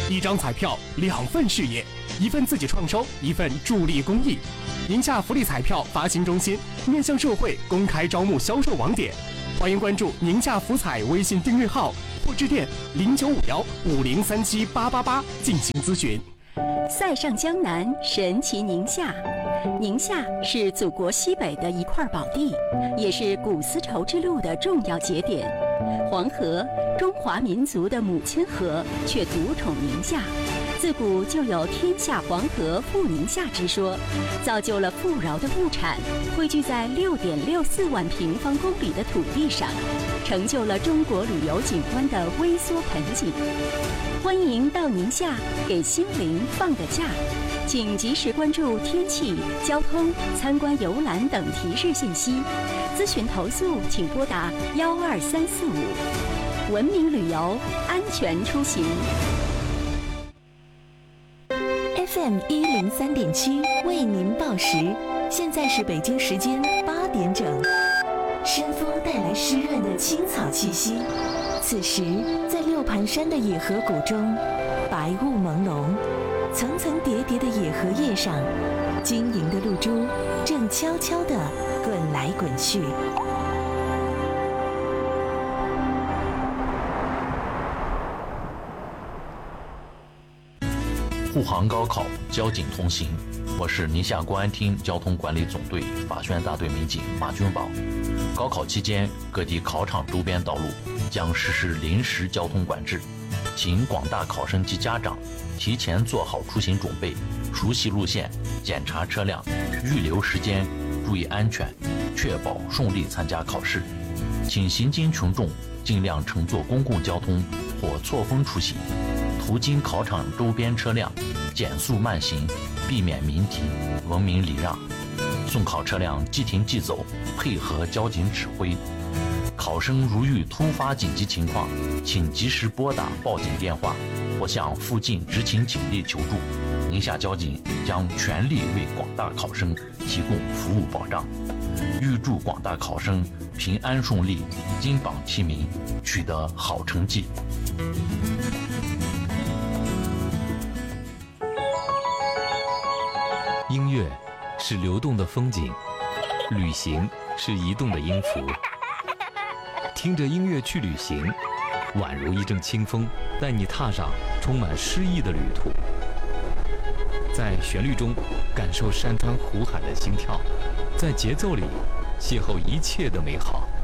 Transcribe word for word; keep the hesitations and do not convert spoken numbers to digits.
一张彩票两份事业，一份自己创收，一份助力公益。宁夏福利彩票发行中心面向社会公开招募销售网点，欢迎关注宁夏福彩微信订阅号或致电零九五幺五零三七八八八进行咨询。 塞上江南，神奇宁夏。宁夏是祖国西北的一块宝地，也是古丝绸之路的重要节点。黄河，中华民族的母亲河，却独宠宁夏。自古就有天下黄河富宁夏之说，造就了富饶的物产汇聚在六点六四万平方公里的土地上，成就了中国旅游景观的微缩盆景。欢迎到宁夏给心灵放个假，请及时关注天气、交通、参观游览等提示信息。咨询投诉请拨打幺二三四五。文明旅游，安全出行。 F M 一零三点七为您报时，现在是北京时间八点整。深风带来湿润的青草气息，此时在六盘山的野河谷中，白雾朦胧，层层叠叠的野荷叶上，晶莹的露珠正悄悄地滚来滚去。 护航高考，交警同行。我是宁夏公安厅交通管理总队法宣大队民警马军宝。高考期间，各地考场周边道路将实施临时交通管制，请广大考生及家长提前做好出行准备，熟悉路线，检查车辆，预留时间，注意安全，确保顺利参加考试。请行经群众尽量乘坐公共交通或错峰出行。途经考场周边车辆减速慢行，避免鸣笛，文明礼让。送考车辆即停即走，配合交警指挥。考生如遇突发紧急情况，请及时拨打报警电话或向附近执勤警力求助。宁夏交警将全力为广大考生提供服务保障。预祝广大考生平安顺利，金榜题名，取得好成绩。 音乐是流动的风景，旅行是移动的音符。听着音乐去旅行，宛如一阵清风，带你踏上充满诗意的旅途。在旋律中感受山川湖海的心跳，在节奏里邂逅一切的美好。